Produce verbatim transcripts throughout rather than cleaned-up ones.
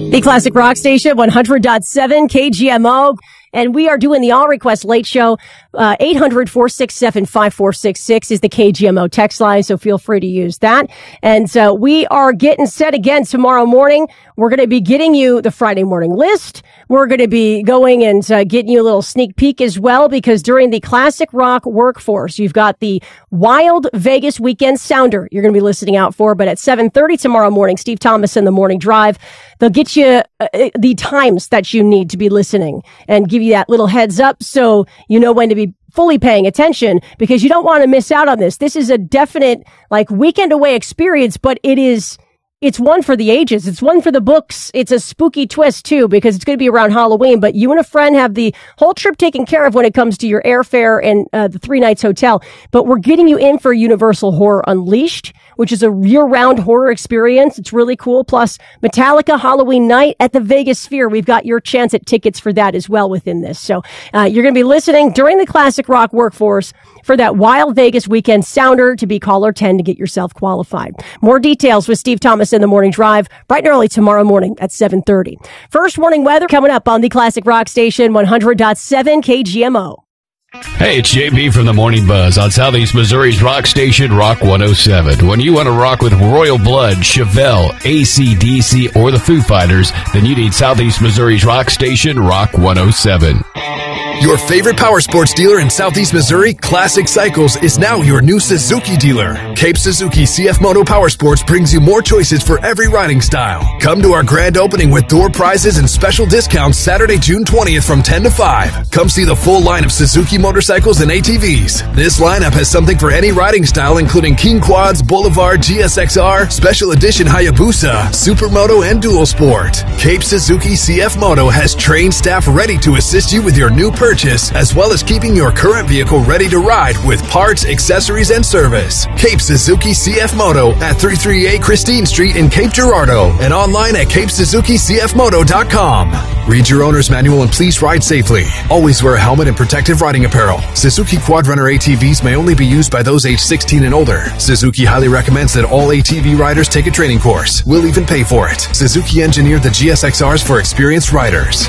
The Classic Rock Station, one hundred point seven K G M O. And we are doing the All Request Late Show. Uh, eight hundred, four six seven, five four six six is the K G M O text line, so feel free to use that. And uh, we are getting set again tomorrow morning. We're going to be getting you the Friday morning list. We're going to be going and uh, getting you a little sneak peek as well, because during the Classic Rock Workforce, you've got the Wild Vegas Weekend Sounder you're going to be listening out for. But at seven thirty tomorrow morning, Steve Thomas in the Morning Drive, they'll get you uh, the times that you need to be listening and give you that little heads up so you know when to be fully paying attention, because you don't want to miss out on this. This is a definite like weekend away experience, but it is It's one for the ages. It's one for the books. It's a spooky twist, too, because it's going to be around Halloween. But you and a friend have the whole trip taken care of when it comes to your airfare and uh, the three nights hotel. But we're getting you in for Universal Horror Unleashed, which is a year-round horror experience. It's really cool. Plus, Metallica Halloween Night at the Vegas Sphere. We've got your chance at tickets for that as well within this. So uh, you're going to be listening during the Classic Rock Workforce for that Wild Vegas Weekend Sounder to be caller ten to get yourself qualified. More details with Steve Thomas in the Morning Drive, bright and early tomorrow morning at seven thirty. First warning weather coming up on the Classic Rock Station, one hundred point seven K G M O. Hey, it's J B from the Morning Buzz on Southeast Missouri's rock station, Rock one oh seven. When you want to rock with Royal Blood, Chevelle, A C D C, or the Foo Fighters, then you need Southeast Missouri's rock station, Rock one oh seven. Your favorite power sports dealer in Southeast Missouri, Classic Cycles, is now your new Suzuki dealer. Cape Suzuki C F Moto Power Sports brings you more choices for every riding style. Come to our grand opening with door prizes and special discounts Saturday, June twentieth from ten to five. Come see the full line of Suzuki motorcycles and A T Vs. This lineup has something for any riding style, including King Quads, Boulevard, G S X R, Special Edition Hayabusa, Supermoto, and Dual Sport. Cape Suzuki C F Moto has trained staff ready to assist you with your new purchase. Purchase, as well as keeping your current vehicle ready to ride with parts, accessories, and service. Cape Suzuki C F Moto at three thirty-eight Christine Street in Cape Girardeau and online at cape suzuki c f moto dot com. Read your owner's manual and please ride safely. Always wear a helmet and protective riding apparel. Suzuki Quadrunner A T Vs may only be used by those age sixteen and older. Suzuki highly recommends that all A T V riders take a training course. We'll even pay for it. Suzuki engineered the G S X Rs for experienced riders.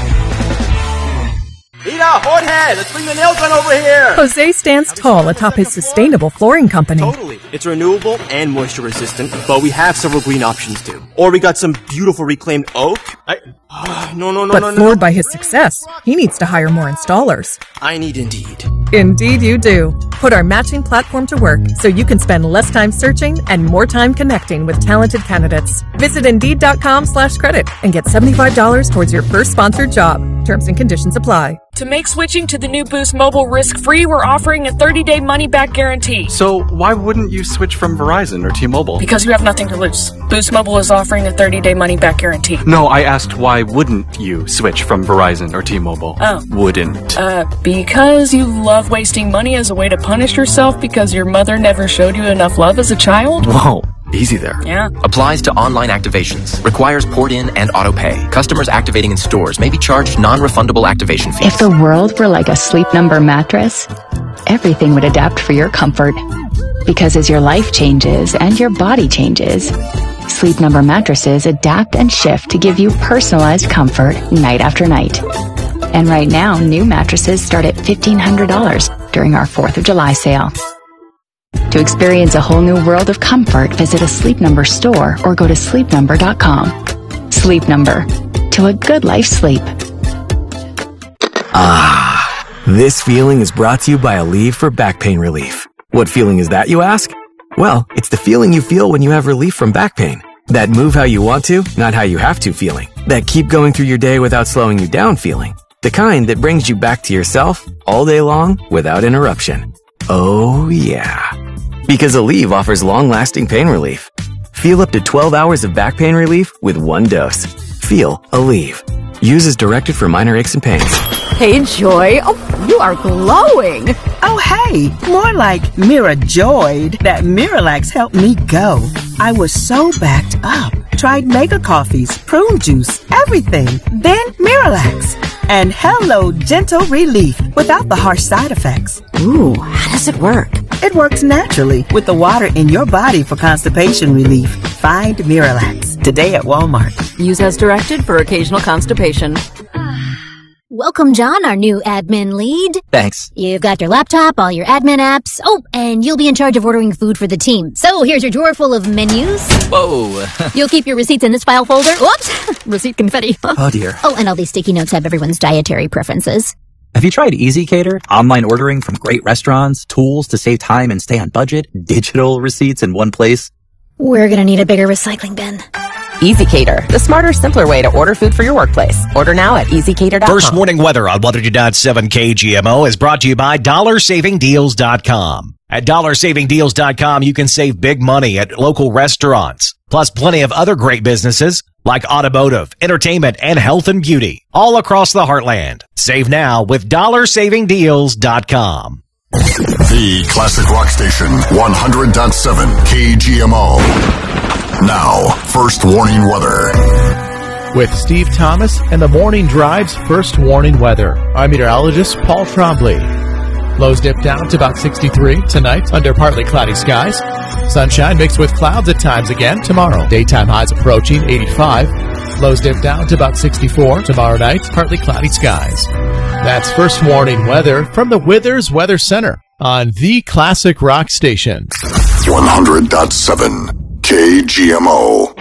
Rita, Jorge, let's bring the nail gun over here. Jose stands tall atop his sustainable flooring company. Totally. It's renewable and moisture resistant, but we have several green options too. Or we got some beautiful reclaimed oak. I, uh, no, no, no, but no, no. But floored by his success, he needs to hire more installers. I need Indeed. Indeed you do. Put our matching platform to work so you can spend less time searching and more time connecting with talented candidates. Visit Indeed.com slash credit and get seventy-five dollars towards your first sponsored job. Terms and conditions apply. To make switching to the new Boost Mobile risk-free, we're offering a thirty-day money-back guarantee. So why wouldn't you switch from Verizon or T-Mobile? Because you have nothing to lose. Boost Mobile is offering a thirty-day money-back guarantee. No, I asked why wouldn't you switch from Verizon or T-Mobile? Oh. Wouldn't. Uh, because you love wasting money as a way to punish yourself because your mother never showed you enough love as a child? Whoa. Easy there. Yeah. Applies to online activations. Requires port in and auto pay. Customers activating in stores may be charged non-refundable activation fees. If the world were like a Sleep Number mattress, everything would adapt for your comfort. Because as your life changes and your body changes, Sleep Number mattresses adapt and shift to give you personalized comfort night after night. And right now, new mattresses start at fifteen hundred dollars during our fourth of July sale. To experience a whole new world of comfort, visit a Sleep Number store or go to sleep number dot com. Sleep Number. To a good life sleep. Ah, this feeling is brought to you by Aleve for back pain relief. What feeling is that, you ask? Well, it's the feeling you feel when you have relief from back pain. That move how you want to, not how you have to feeling. That keep going through your day without slowing you down feeling. The kind that brings you back to yourself all day long without interruption. Oh, yeah. Because Aleve offers long-lasting pain relief. Feel up to twelve hours of back pain relief with one dose. Feel Aleve. Use as directed for minor aches and pains. Hey, Joy. Oh, you are glowing. Oh, hey. More like Mira joyed that Miralax helped me go. I was so backed up. Tried mega coffees, prune juice, everything. Then Miralax. And hello, gentle relief without the harsh side effects. Ooh, how does it work? It works naturally with the water in your body for constipation relief. Find Miralax today at Walmart. Use as directed for occasional constipation. Welcome, John, our new admin lead. Thanks. You've got your laptop, all your admin apps. Oh, and you'll be in charge of ordering food for the team. So here's your drawer full of menus. Whoa. You'll keep your receipts in this file folder. Whoops! Receipt confetti. Oh, dear. Oh, and all these sticky notes have everyone's dietary preferences. Have you tried EasyCater? Online ordering from great restaurants, tools to save time and stay on budget, digital receipts in one place. We're gonna need a bigger recycling bin. EasyCater, the smarter, simpler way to order food for your workplace. Order now at easy cater dot com. First morning weather on one hundred point seven K G M O is brought to you by dollar saving deals dot com. At dollar saving deals dot com, you can save big money at local restaurants, plus plenty of other great businesses like automotive, entertainment, and health and beauty, all across the heartland. Save now with dollar saving deals dot com. The classic rock station, one hundred point seven K G M O. Now, first warning weather. With Steve Thomas and the Morning Drive's first warning weather, I'm meteorologist Paul Trombley. Lows dip down to about sixty-three tonight under partly cloudy skies. Sunshine mixed with clouds at times again tomorrow. Daytime highs approaching eighty-five. Lows dip down to about sixty-four tomorrow night, partly cloudy skies. That's first warning weather from the Withers Weather Center on the classic rock station. one hundred point seven K G M O.